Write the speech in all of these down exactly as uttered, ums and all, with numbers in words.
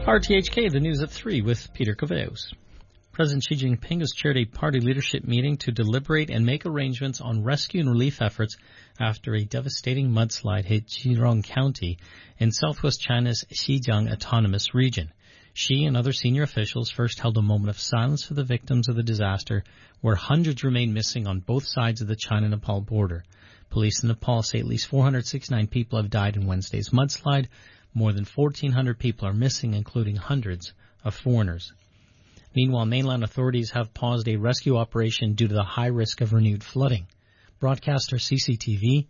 R T H K, the news at three with Peter Coveos. President Xi Jinping has chaired a party leadership meeting to deliberate and make arrangements on rescue and relief efforts after a devastating mudslide hit Zhejiang County in southwest China's Xinjiang Autonomous Region. Xi and other senior officials first held a moment of silence for the victims of the disaster, where hundreds remain missing on both sides of the China-Nepal border. Police in Nepal say at least four hundred sixty-nine people have died in Wednesday's mudslide. More than fourteen hundred people are missing, including hundreds of foreigners. Meanwhile, mainland authorities have paused a rescue operation due to the high risk of renewed flooding. Broadcaster C C T V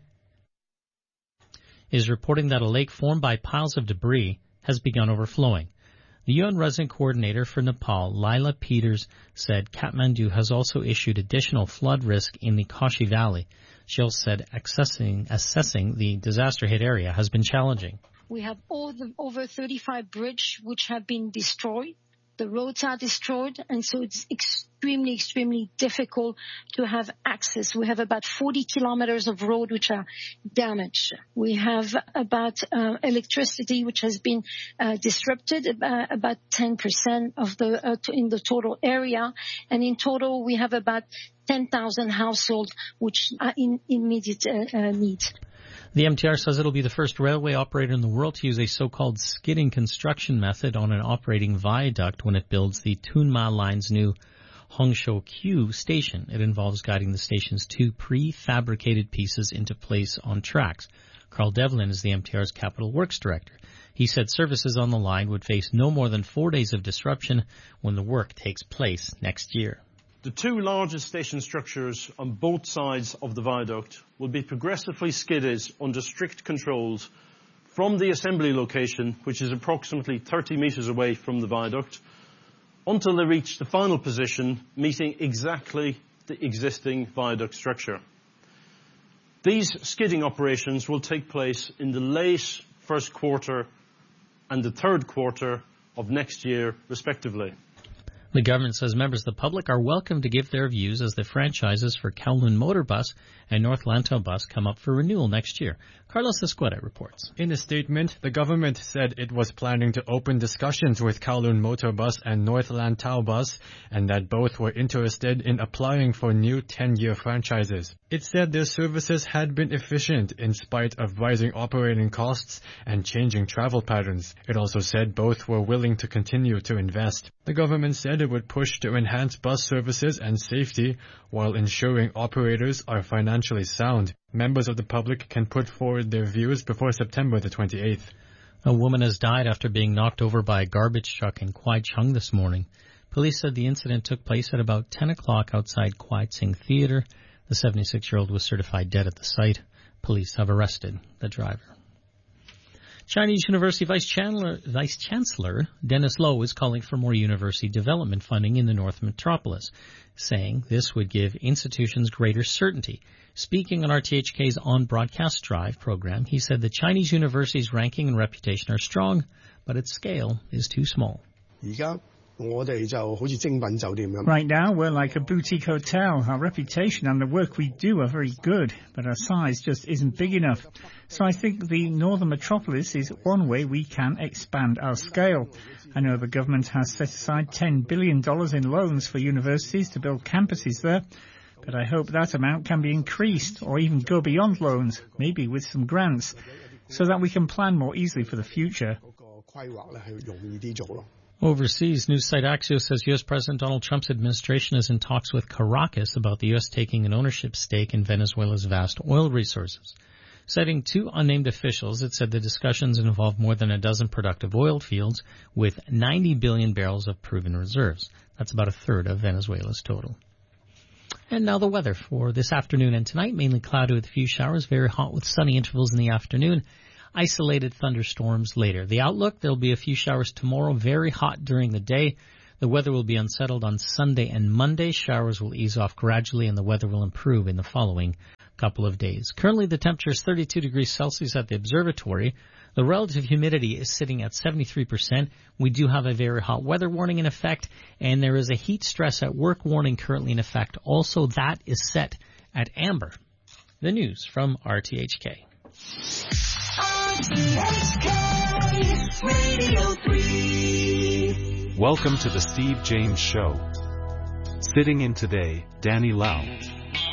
is reporting that a lake formed by piles of debris has begun overflowing. The U N resident coordinator for Nepal, Lila Peters, said Kathmandu has also issued additional flood risk in the Kashi Valley. She also said accessing, assessing the disaster-hit area has been challenging. We have all the, over thirty-five bridges which have been destroyed. The roads are destroyed, and so it's extremely, extremely difficult to have access. We have about forty kilometers of road which are damaged. We have about uh, electricity which has been uh, disrupted, uh, about ten percent of the uh, in the total area, and in total we have about ten thousand households which are in immediate uh, uh, need. The M T R says it'll be the first railway operator in the world to use a so-called skidding construction method on an operating viaduct when it builds the Tunma Line's new Hongshou-Q station. It involves guiding the station's two prefabricated pieces into place on tracks. Carl Devlin is the M T R's Capital Works Director. He said services on the line would face no more than four days of disruption when the work takes place next year. The two largest station structures on both sides of the viaduct will be progressively skidded under strict controls from the assembly location, which is approximately thirty metres away from the viaduct, until they reach the final position, meeting exactly the existing viaduct structure. These skidding operations will take place in the late first quarter and the third quarter of next year, respectively. The government says members of the public are welcome to give their views as the franchises for Kowloon Motor Bus and North Lantau Bus come up for renewal next year. Carlos Escueta reports. In a statement, the government said it was planning to open discussions with Kowloon Motor Bus and North Lantau Bus, and that both were interested in applying for new ten-year franchises. It said their services had been efficient in spite of rising operating costs and changing travel patterns. It also said both were willing to continue to invest. The government said it would push to enhance bus services and safety while ensuring operators are financially sound. Members of the public can put forward their views before September the twenty-eighth. A woman has died after being knocked over by a garbage truck in Kwai Chung this morning. Police said the incident took place at about ten o'clock outside Kwai Tsing Theater. The seventy-six-year-old was certified dead at the site. Police have arrested the driver. Chinese University Vice Chancellor, Vice Chancellor Dennis Low is calling for more university development funding in the North Metropolis, saying this would give institutions greater certainty. Speaking on R T H K's On Broadcast Drive program, he said the Chinese university's ranking and reputation are strong, but its scale is too small. Right now, we're like a boutique hotel. Our reputation and the work we do are very good, but our size just isn't big enough. So I think the Northern Metropolis is one way we can expand our scale. I know the government has set aside ten billion dollars in loans for universities to build campuses there, but I hope that amount can be increased or even go beyond loans, maybe with some grants, so that we can plan more easily for the future. Overseas, news site Axios says U S. President Donald Trump's administration is in talks with Caracas about the U S taking an ownership stake in Venezuela's vast oil resources. Citing two unnamed officials, it said the discussions involve more than a dozen productive oil fields with ninety billion barrels of proven reserves. That's about a third of Venezuela's total. And now the weather for this afternoon and tonight. Mainly cloudy with a few showers, very hot with sunny intervals in the afternoon. Isolated thunderstorms later. The outlook, there'll be a few showers tomorrow, very hot during the day. The weather will be unsettled on Sunday and Monday. Showers will ease off gradually and the weather will improve in the following couple of days. Currently the temperature is thirty-two degrees Celsius at the observatory. The relative humidity is sitting at seventy-three percent. We do have a very hot weather warning in effect, and there is a heat stress at work warning currently in effect. Also, that is set at amber. The news from R T H K. R T H K Radio three. Welcome to the Steve James Show. Sitting in today, Danny Lau.